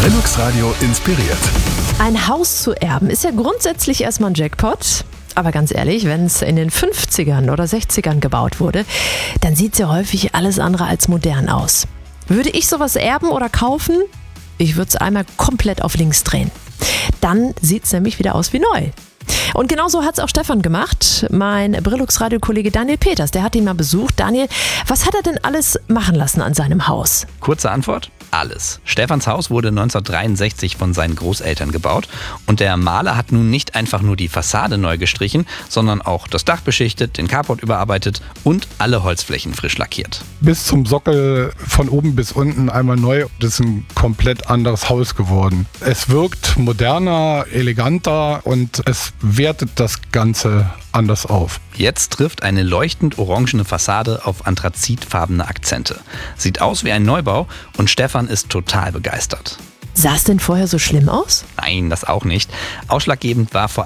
Brillux Radio inspiriert. Ein Haus zu erben ist ja grundsätzlich erstmal ein Jackpot. Aber ganz ehrlich, wenn es in den 50ern oder 60ern gebaut wurde, dann sieht es ja häufig alles andere als modern aus. Würde ich sowas erben oder kaufen? Ich würde es einmal komplett auf links drehen. Dann sieht es nämlich wieder aus wie neu. Und genauso hat es auch Stefan gemacht, mein Brillux-Radio-Kollege Daniel Peters. Der hat ihn mal besucht. Daniel, was hat er denn alles machen lassen an seinem Haus? Kurze Antwort: alles. Stefans Haus wurde 1963 von seinen Großeltern gebaut und der Maler hat nun nicht einfach nur die Fassade neu gestrichen, sondern auch das Dach beschichtet, den Carport überarbeitet und alle Holzflächen frisch lackiert. Bis zum Sockel von oben bis unten einmal neu. Das ist ein komplett anderes Haus geworden. Es wirkt moderner, eleganter und es wertet das Ganze anders auf. Jetzt trifft eine leuchtend orangene Fassade auf anthrazitfarbene Akzente. Sieht aus wie ein Neubau und Stefan ist total begeistert. Sah es denn vorher so schlimm aus? Nein, das auch nicht. Ausschlaggebend war vor